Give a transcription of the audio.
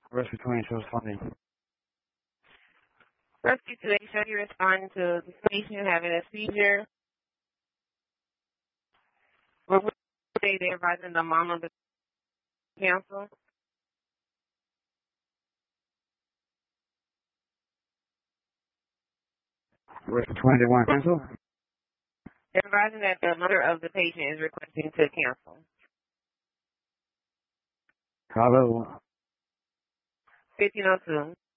Rescue 20 shows funding. Rescue 2 show you responding to the patient having a seizure. What would they advising the mom of the cancel? Rescue 20, they want to cancel? They're advising that the mother of the patient is requesting to cancel. Call 1502.